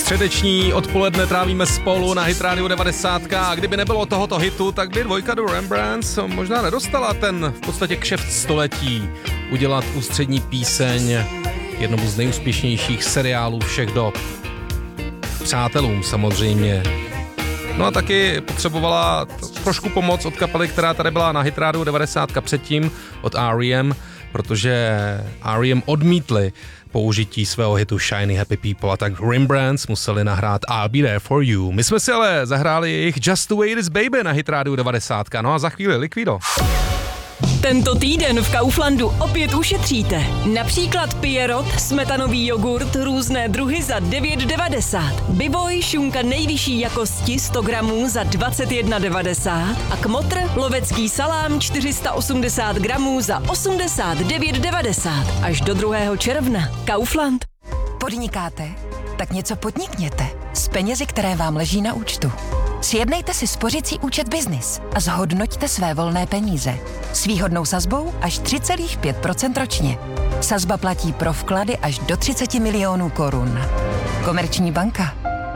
Středeční odpoledne trávíme spolu na Hit Radio 90 a kdyby nebylo tohoto hitu, tak by dvojka do Rembrandts možná nedostala ten v podstatě kšeft století udělat ústřední píseň jednomu z nejúspěšnějších seriálů všech dob. Přátelům samozřejmě. No a taky potřebovala trošku pomoc od kapely, která tady byla na Hit Radio 90 předtím, od R.E.M., protože R.E.M. odmítli použití svého hitu Shiny Happy People a tak Rembrandts museli nahrát I'll Be There For You. My jsme si ale zahráli jejich Just The Way It Is Baby na Hit Radio 90. No a za chvíli Liquido. Tento týden v Kauflandu opět ušetříte. Například Pierrot, smetanový jogurt, různé druhy za 9,90. Biboj, šunka nejvyšší jakosti 100 gramů za 21,90. A Kmotr, lovecký salám 480 gramů za 89,90. Až do 2. června. Kaufland. Podnikáte? Tak něco podnikněte s penězi, které vám leží na účtu. Sjednejte si spořicí účet Business a zhodnoťte své volné peníze. S výhodnou sazbou až 3,5% ročně. Sazba platí pro vklady až do 30 milionů korun. Komerční banka.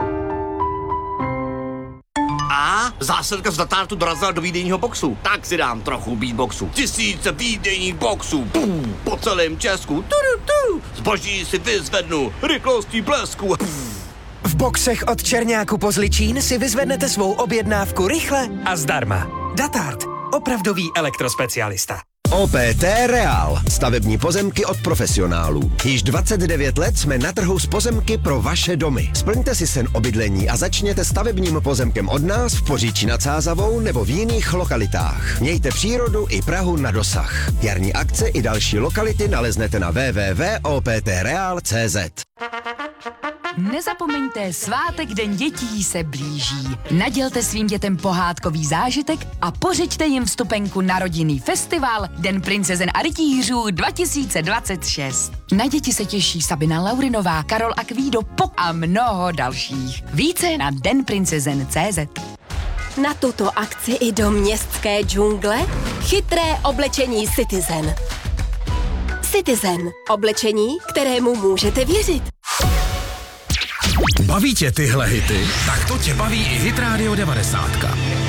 A zásilka z Datártu dorazila do výdejního boxu. Tak si dám trochu beatboxu. Tisíce výdejních boxů. Po celém Česku. Zboží si vyzvednu rychlostí blesku. V boxech od Černáku po Zličín si vyzvednete svou objednávku rychle a zdarma. Datart. Opravdový elektrospecialista. OPT Real. Stavební pozemky od profesionálů. Již 29 let jsme na trhu s pozemky pro vaše domy. Splňte si sen o bydlení a začněte stavebním pozemkem od nás v Poříčí nad Sázavou nebo v jiných lokalitách. Mějte přírodu i Prahu na dosah. Jarní akce i další lokality naleznete na www.optreal.cz. Nezapomeňte, svátek Den dětí se blíží. Nadělte svým dětem pohádkový zážitek a pořiďte jim vstupenku na rodinný festival Den princezen a rytířů 2026. Na děti se těší Sabina Laurinová, Karol Akvído a mnoho dalších. Více na denprincezen.cz. Na tuto akci i do městské džungle chytré oblečení Citizen. Citizen. Oblečení, kterému můžete věřit. Baví tě tyhle hity? Tak to tě baví i Hit Radio 90.